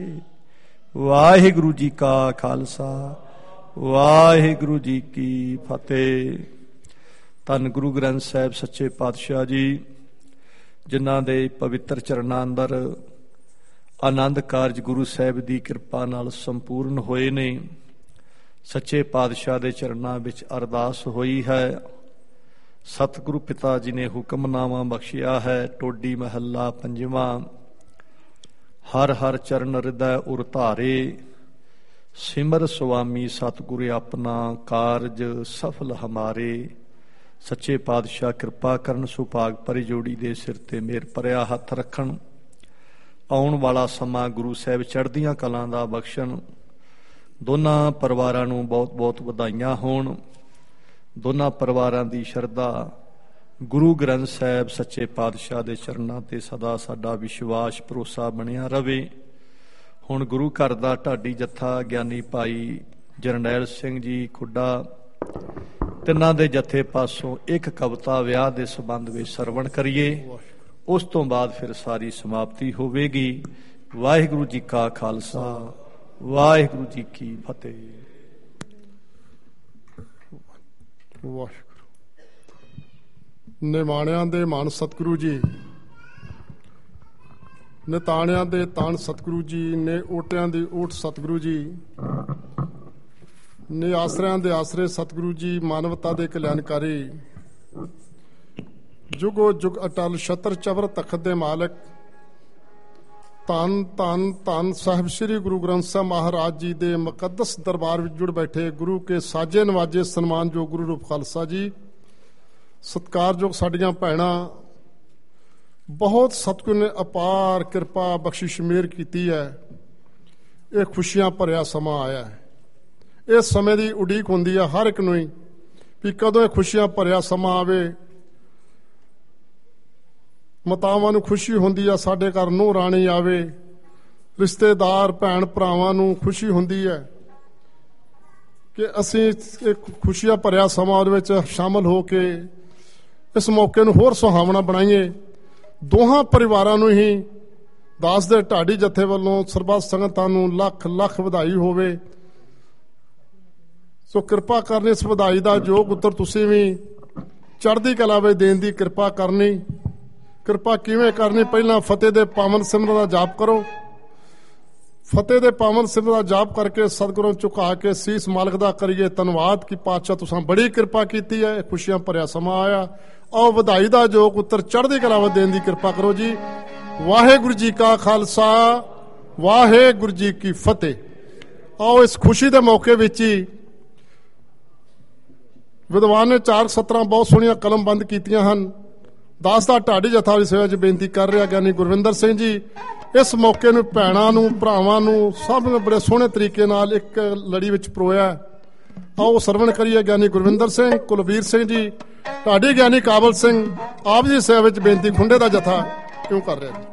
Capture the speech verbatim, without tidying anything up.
वाहिगुरु जी का खालसा वाहिगुरु जी की फतेह। धन गुरु ग्रंथ साहिब सच्चे पातशाह जी जिन्हां दे पवित्र चरणां अंदर आनंद कारज गुरु साहिब की कृपा नाल संपूर्ण होए ने। सच्चे पातशाह दे चरणां विच अरदास होई है। सतगुरु पिता जी ने हुक्मनामा बख्शिया है। टोडी महला पंजवा। हर हर चरण हृदय उर धारे सिमर स्वामी सतगुरु अपना कारज सफल हमारे। सच्चे पातशाह कृपा करन सुभाग भरी जोड़ी दे सिर ते मेर भरिया हथ रखन। आउण वाला समा गुरु साहिब चढ़दियां कलां दा बख्शण। दोनां परिवारां नूं बहुत बहुत वधाइयां होण। दोनां परिवारां दी शरधा गुरु ग्रंथ साहिब सच्चे पातशाह दे चरणां ते सदा साडा विश्वास भरोसा बनिया रवे। हुण गुरु घर दा ढाडी जत्था ज्ञानी भाई जरनैल सिंह जी खुड्डा तिन्हां दे जत्थे पासों एक कविता विआह दे संबंध विच सरवण करिए। उस तो बाद फिर सारी समाप्ति होवेगी। वाहिगुरु जी का खालसा वाहिगुरु जी की फतेह। वाहिगुरु निमाणियां दे मान सतगुरु जी निताणियां दे ताण सतगुरु जी ने ओटियां दी ओट सतगुरु जी ने आसरियां दे आसरे सतगुरु जी मानवता दे कल्याणकारी जुगो जुग अटल छत्र चवर तखत दे मालक धन धन धन साहिब श्री गुरु ग्रंथ साहिब महाराज जी दे मुकद्दस दरबार विच जुड़ बैठे गुरु के साजे नवाजे सन्मानयोग गुरु रूप खालसा जी। सत्कारयोग साडियां भैणां बहुत सतगुरु ने अपार कृपा बख्शिश मेहर कीती है। ये खुशियां भरिया समा आया है। इस समय की उड़ीक होंदी है हर एक नूं ही भी कदों खुशियां भरिया समा आवे। मातावां नूं खुशी होंदी है साडे घर नूंह राणी आवे। रिश्तेदार भैण भरावां नूं खुशी होंदी है कि असीं खुशियां भरिया समा उहदे विच शामिल हो के इस मौके नूं होर सुहावना बनाईए। दोहां परिवारां नूं ही दास दे ढाडी जत्थे वल्लों सरबत संगतां नूं लख लख वधाई होवे। सो कृपा करनी इस वधाई दा योग उत्तर तुसीं भी चढ़दी कला विच देण दी कृपा करनी। कृपा किवें करनी पहलां फतेह दे पावन सिमरन दा जाप करो। फतेह दे पावन सिमरन दा जाप करके सतगुरों झुका के सीस मालक दा करिए धन्नवाद कि पातशाह तुसां बड़ी कृपा कीती है। खुशियां भरिया समा आया। आओ वधाई दा योग उत्तर चढ़दी कला विच देण दी कृपा करो जी। वाहिगुरु जी का खालसा वाहिगुरु जी की फतेह। आओ इस खुशी दे मौके विच ही विद्वान ने चार सतरां बहुत सोहणियां कलम बंद कीतियां हन। दास दा ढाडी जत्था दी सेवा च बेनती कर रहा ज्ञानी गुरविंदर सिंह जी। इस मौके नूं भैणां नूं भरावां नूं सब ने बड़े सोहणे तरीके नाल एक लड़ी विच परोया। आओ सरवण करिए ज्ञानी गुरविंदर सिंह कुलबीर सिंह जी ढाडी ज्ञानी काबल सिंह आप जी सेवा च बेनती खुंडे दा जत्था क्यों कर रहे हैं।